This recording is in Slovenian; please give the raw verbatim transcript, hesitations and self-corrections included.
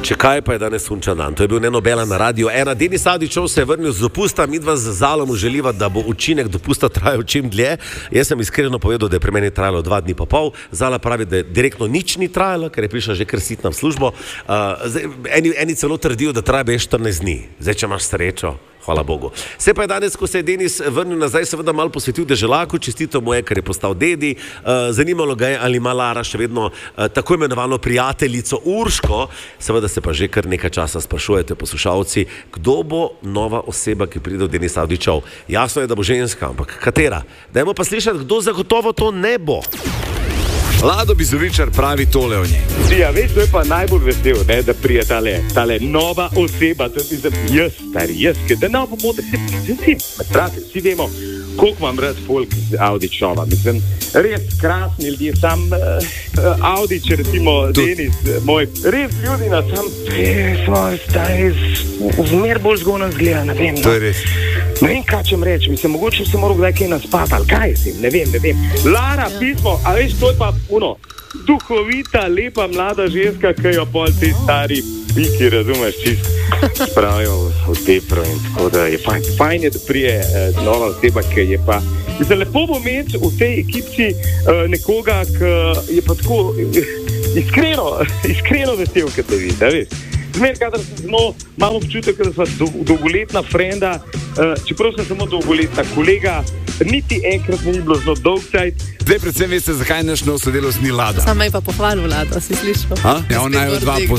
Če kaj, pa je danes sunčan dan. To je bil Nenobela na radiju ena. Denis Avdićov se je vrnil z dopusta, midva z Zalom želiva, da bo učinek dopusta trajal čim dlje. Jaz sem iskreno povedal, da je pri meni trajalo dva dni pa pol. Zala pravi, da je direktno nič ni trajalo, ker je prišla že kar sitna v službo. Uh, zdaj, eni, eni celo trdijo, da traja štirinajst dni. Zdaj, če imaš srečo, hvala Bogu. Se pa je danes, ko se je Denis vrnil nazaj, seveda malo posvetil deželaku, čestito mu je, ker je postal dedi. Uh, zanimalo ga je, ali ima Lara še vedno uh, tako imenovano prijateljico Urško. Seveda se pa že kar nekaj časa sprašujete, poslušalci, kdo bo nova oseba, ki pride v Denis Avdićov. Jasno je, da bo ženska, ampak katera? Dajmo pa slišati, kdo zagotovo to ne bo. Lado Bizovičar pravi tole o njej. Ja, veš, to je pa najbolj vesel, ne, da prije tale, tale nova oseba, to je jaz, stari, jaz, da ne bo moda, vsi, vsi, vsi, vsi vemo, koliko vam rad folk z Avdićova. Mislim, res krasni ljudje, sam uh, Avdić, recimo Denis, moj, res ljudi na sam, svoj stari, zmer bolj zgodno zgleda, ne vem. To je res. Ne vem, kaj čem reči, mislim, mogoče se moral kdaj kaj naspati, ali kaj si, ne vem, ne vem. Lara, pismo, a veš, to je pa puno, duhovita, lepa, mlada ženska, ki jo pol ti stari piki, razumeš, čist spravijo v tepro in tako da je fajn, fajn je, da prije eh, nova oseba, ki je pa, mislim, lepo bo imeti v tej ekipci eh, nekoga, ki je pa tako eh, iskreno, iskreno vesel, kot te vidi, da veš. Zmer, kadar sem zelo, imam občutek, da sva dolgoletna frenda, uh, čeprav sem samo dolgoletna kolega, niti enkrat ni bilo zelo dolg cajt. Zdaj predvsem veste, zakaj naš nov sodelavec ni Lada. Sama je pa pohvalil Lado, si slišal? Ja, on naj dva pozna.